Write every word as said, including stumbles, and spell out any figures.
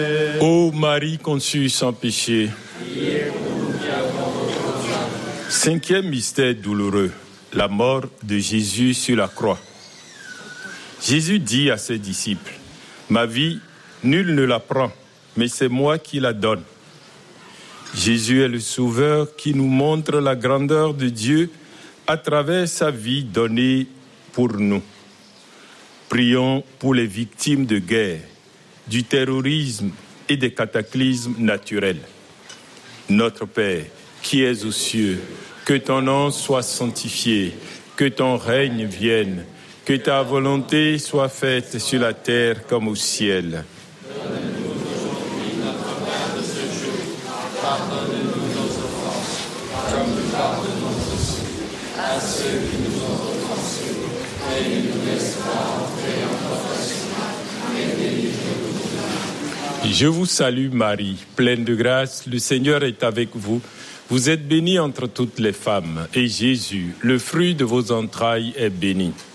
Ô Marie conçue sans péché. Cinquième mystère douloureux, la mort de Jésus sur la croix. Jésus dit à ses disciples, « Ma vie, nul ne la prend, mais c'est moi qui la donne. » Jésus est le Sauveur qui nous montre la grandeur de Dieu à travers sa vie donnée pour nous. Prions pour les victimes de guerre, du terrorisme et des cataclysmes naturels. Notre Père, qui es aux cieux, que ton nom soit sanctifié, que ton règne vienne, que ta volonté soit faite sur la terre comme au ciel. Donne-nous aujourd'hui notre pain de ce jour. Pardonne-nous nos offenses, comme nous pardonnons aussi à ceux qui nous ont offensés. Et ne nous laisse pas entrer en tentation, mais délivre-nous du mal. Je vous salue Marie, pleine de grâce, le Seigneur est avec vous. Vous êtes bénie entre toutes les femmes, et Jésus, le fruit de vos entrailles, est béni.